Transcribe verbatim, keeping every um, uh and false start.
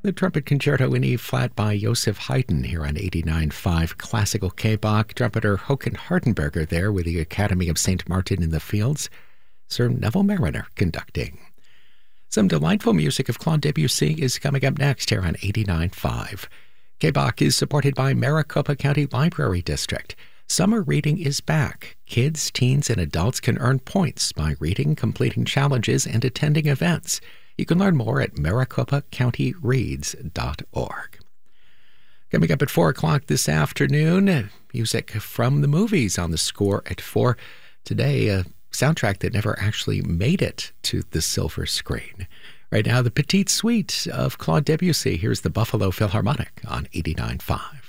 The Trumpet Concerto in E flat by Joseph Haydn here on eighty-nine point five Classical K-Bach. Trumpeter Håkan Hardenberger there with the Academy of Saint Martin in the Fields. Sir Neville Marriner conducting. Some delightful music of Claude Debussy is coming up next here on eighty-nine point five. K-Bach is supported by Maricopa County Library District. Summer reading is back. Kids, teens, and adults can earn points by reading, completing challenges, and attending events. You can learn more at maricopa county reads dot org. Coming up at four o'clock this afternoon, music from the movies on the score at four. Today, a soundtrack that never actually made it to the silver screen. Right now, the Petite Suite of Claude Debussy. Here's the Buffalo Philharmonic on eighty-nine point five.